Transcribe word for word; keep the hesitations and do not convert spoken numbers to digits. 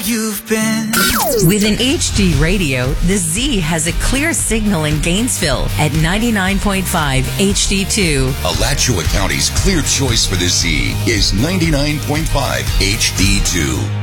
you've been. With an H D radio, the Z has a clear signal in Gainesville at ninety-nine point five H D two. Alachua County's clear choice for the Z is ninety-nine point five H D two.